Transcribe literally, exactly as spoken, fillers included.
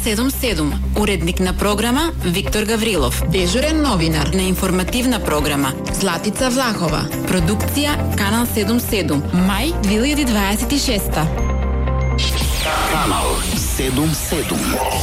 седум седум. Уредник на програма Виктор Гаврилов. Дежурен новинар на информативна програма Златица Влахова. Продукција Канал седум седум. Мај две илјади дваесет и шеста. Канал седум седум.